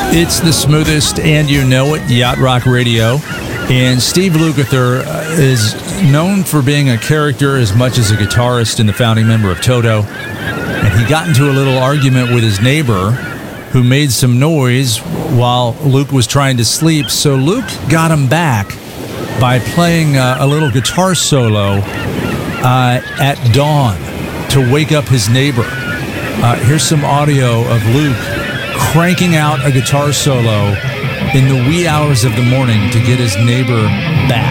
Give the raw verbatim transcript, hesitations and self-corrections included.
It's the smoothest, and you know it, Yacht Rock Radio. And Steve Lukather is known for being a character as much as a guitarist and the founding member of Toto. And he got into a little argument with his neighbor who made some noise while Luke was trying to sleep. So Luke got him back by playing uh, a little guitar solo uh, at dawn to wake up his neighbor. Uh, here's some audio of Luke cranking out a guitar solo in the wee hours of the morning to get his neighbor back.